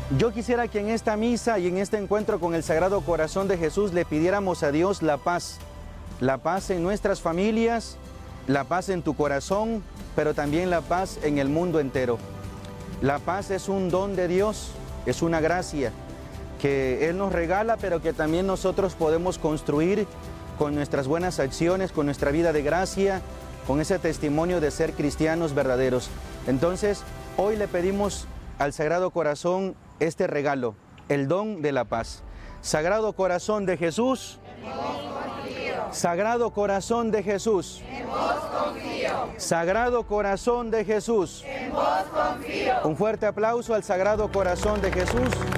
Yo quisiera que en esta misa y en este encuentro con el Sagrado Corazón de Jesús le pidiéramos a Dios la paz en nuestras familias, la paz en tu corazón, pero también la paz en el mundo entero. La paz es un don de Dios, es una gracia que Él nos regala, pero que también nosotros podemos construir con nuestras buenas acciones, con nuestra vida de gracia, con ese testimonio de ser cristianos verdaderos. Entonces, hoy le pedimos al Sagrado Corazón este regalo, el don de la paz. Sagrado Corazón de Jesús, en vos confío. Sagrado Corazón de Jesús, En vos confío. Sagrado Corazón de Jesús. En vos confío. Un fuerte aplauso al Sagrado Corazón de Jesús.